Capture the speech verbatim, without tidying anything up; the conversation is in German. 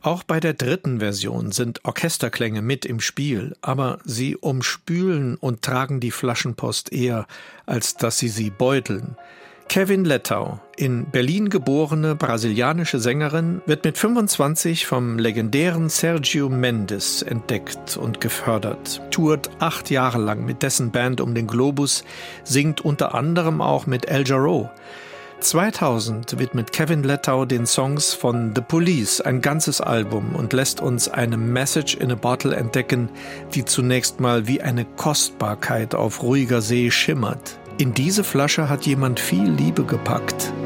Auch bei der dritten Version sind Orchesterklänge mit im Spiel, aber sie umspülen und tragen die Flaschenpost eher, als dass sie sie beuteln. Kevin Lettau, in Berlin geborene brasilianische Sängerin, wird mit fünfundzwanzig vom legendären Sergio Mendes entdeckt und gefördert, tourt acht Jahre lang mit dessen Band um den Globus, singt unter anderem auch mit El Jarreau. zweitausend widmet Kevin Lettau den Songs von The Police ein ganzes Album und lässt uns eine Message in a Bottle entdecken, die zunächst mal wie eine Kostbarkeit auf ruhiger See schimmert. In diese Flasche hat jemand viel Liebe gepackt.